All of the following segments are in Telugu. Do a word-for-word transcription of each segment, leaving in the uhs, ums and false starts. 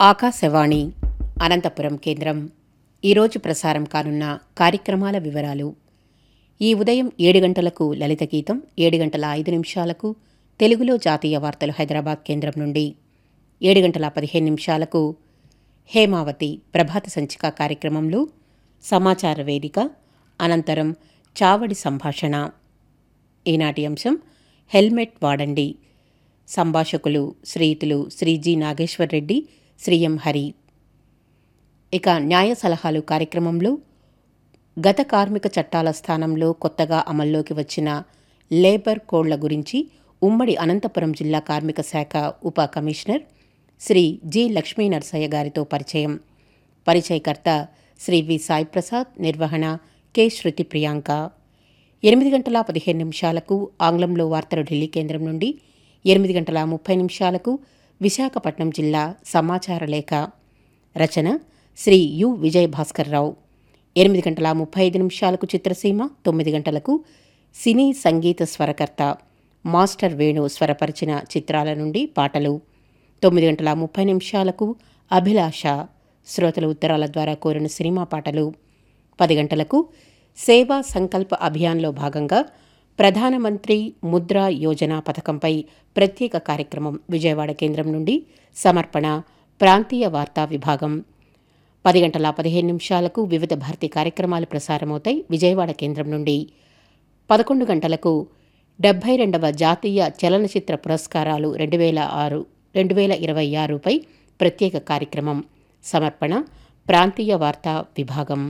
ఆకాశవాణి అనంతపురం కేంద్రం ఈరోజు ప్రసారం కానున్న కార్యక్రమాల వివరాలు. ఈ ఉదయం ఏడు గంటలకు లలిత గీతం, ఏడు గంటల ఐదు నిమిషాలకు తెలుగులో జాతీయ వార్తలు హైదరాబాద్ కేంద్రం నుండి, ఏడు గంటల పదిహేను నిమిషాలకు హేమావతి ప్రభాత సంచిక కార్యక్రమంలో సమాచార వేదిక, అనంతరం చావడి సంభాషణ. ఈనాటి అంశం హెల్మెట్ వాడండి. సంభాషకులు శ్రీయుతులు శ్రీ జి నాగేశ్వర్ రెడ్డి, శ్రీ ఎం హరి. ఇక న్యాయ సలహాలు కార్యక్రమంలో గత కార్మిక చట్టాల స్థానంలో కొత్తగా అమల్లోకి వచ్చిన లేబర్ కోడ్ల గురించి ఉమ్మడి అనంతపురం జిల్లా కార్మిక శాఖ ఉప కమిషనర్ శ్రీ జి లక్ష్మీ నరసయ్య గారితో పరిచయం. పరిచయకర్త శ్రీ వి సాయి ప్రసాద్, నిర్వహణ కె శృతి ప్రియాంక. ఎనిమిది గంటల పదిహేను నిమిషాలకు ఆంగ్లంలో వార్తలు ఢిల్లీ కేంద్రం నుండి, ఎనిమిది గంటల ముప్పై నిమిషాలకు విశాఖపట్నం జిల్లా సమాచార లేఖ. రచన శ్రీ యు విజయ భాస్కర్ రావు. ఎనిమిది గంటల ముప్పై ఐదు నిమిషాలకు చిత్రసీమ, తొమ్మిది గంటలకు సినీ సంగీత స్వరకర్త మాస్టర్ వేణు స్వరపరిచిన చిత్రాల నుండి పాటలు. తొమ్మిది గంటల ముప్పై నిమిషాలకు అభిలాష, శ్రోతల ఉత్తరాల ద్వారా కోరిన సినిమా పాటలు. పది గంటలకు సేవా సంకల్ప అభియాన్లో భాగంగా ప్రధానమంత్రి ముద్రా యోజన పథకంపై ప్రత్యేక కార్యక్రమం విజయవాడ కేంద్రం నుండి, సమర్పణ ప్రాంతీయ వార్తా విభాగం. పది గంటల పదిహేను నిమిషాలకు వివిధ భారతి కార్యక్రమాలు ప్రసారమవుతాయి విజయవాడ కేంద్రం నుండి. పదకొండు గంటలకు డెబ్బై రెండవ జాతీయ చలనచిత్ర పురస్కారాలు రెండు వేల ఆరు రెండు వేల ఇరవై ఆరుపై ప్రత్యేక కార్యక్రమం, సమర్పణ ప్రాంతీయ వార్తా విభాగం.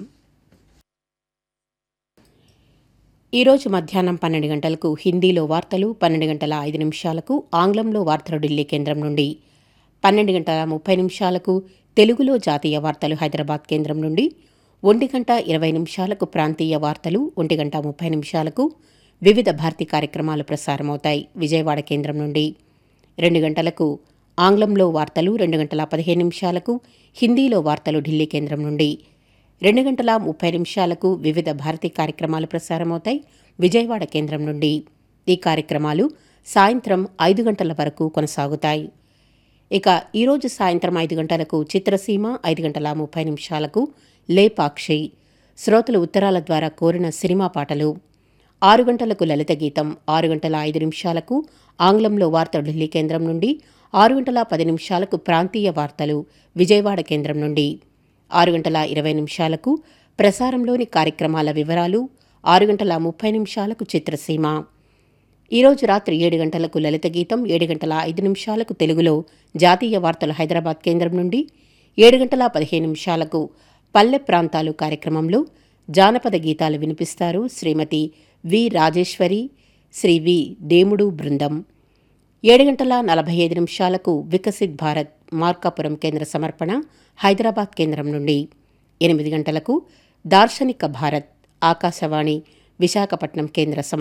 ఈరోజు మధ్యాహ్నం పన్నెండు గంటలకు హిందీలో వార్తలు, పన్నెండు గంటల ఐదు నిమిషాలకు ఆంగ్లంలో వార్తలు ఢిల్లీ కేంద్రం నుండి, పన్నెండు గంటల ముప్పై నిమిషాలకు తెలుగులో జాతీయ వార్తలు హైదరాబాద్ కేంద్రం నుండి, ఒంటి గంట ఇరవై నిమిషాలకు ప్రాంతీయ వార్తలు, ఒంటి గంట ముప్పై నిమిషాలకు వివిధ భారతి కార్యక్రమాలు ప్రసారమవుతాయి విజయవాడ కేంద్రం నుండి. రెండు గంటలకు ఆంగ్లంలో వార్తలు, రెండు గంటల పదిహేను నిమిషాలకు హిందీలో వార్తలు ఢిల్లీ కేంద్రం నుండి, రెండు గంటల ముప్పై నిమిషాలకు వివిధ భారతి కార్యక్రమాలు ప్రసారమవుతాయి విజయవాడ కేంద్రం నుండి. ఈ కార్యక్రమాలు సాయంత్రం ఐదు గంటల వరకు కొనసాగుతాయి. ఇక ఈరోజు సాయంత్రం ఐదు గంటలకు చిత్రసీమ, ఐదు గంటల ముప్పై నిమిషాలకు లేపాక్షి, శ్రోతలు ఉత్తరాల ద్వారా కోరిన సినిమా పాటలు. ఆరు గంటలకు లలిత గీతం, ఆరు గంటల ఐదు నిమిషాలకు ఆంగ్లంలో వార్తలు ఢిల్లీ కేంద్రం నుండి, ఆరు గంటల పది నిమిషాలకు ప్రాంతీయ వార్తలు విజయవాడ కేంద్రం నుండి, ఆరు గంటల ఇరవై నిమిషాలకు ప్రసారంలోని కార్యక్రమాల వివరాలు, ఆరు గంటల ముప్పై నిమిషాలకు చిత్రసీమ. ఈరోజు రాత్రి ఏడు గంటలకు లలిత గీతం, ఏడు గంటల ఐదు నిమిషాలకు తెలుగులో జాతీయ వార్తలు హైదరాబాద్ కేంద్రం నుండి, ఏడు గంటల పదిహేను నిమిషాలకు పల్లె ప్రాంతాలు కార్యక్రమంలో జానపద గీతాలు వినిపిస్తారు శ్రీమతి వి రాజేశ్వరి, శ్రీ వి దేముడు బృందం. ఏడు గంటల నలభై ఐదు నిమిషాలకు వికసిత్ భారత్ మార్కాపురం కేంద్ర సమర్పణ హైదరాబాద్ కేంద్రం నుండి, ఎనిమిది గంటలకు దార్శనిక భారత్ ఆకాశవాణి విశాఖపట్నం కేంద్ర సమర్పణ